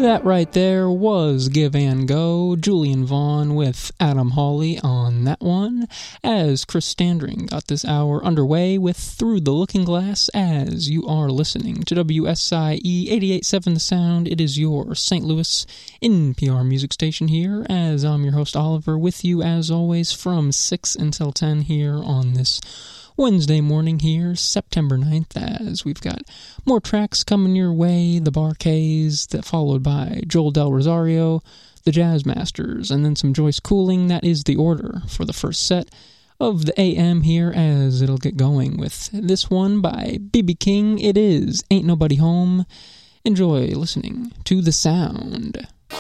That right there was Give and Go, Julian Vaughn with Adam Hawley on that one, as Chris Standring got this hour underway with Through the Looking Glass, as you are listening to WSIE 88.7 The Sound. It is your St. Louis NPR music station here, as I'm your host Oliver, with you as always from 6 until 10 here on this Wednesday morning here, September 9th, as we've got more tracks coming your way, the Bar-Kays, followed by Joel Del Rosario, the Jazz Masters, and then some Joyce Cooling. That is the order for the first set of the AM here, as it'll get going with this one by B.B. King. It is Ain't Nobody Home. Enjoy listening to the sound.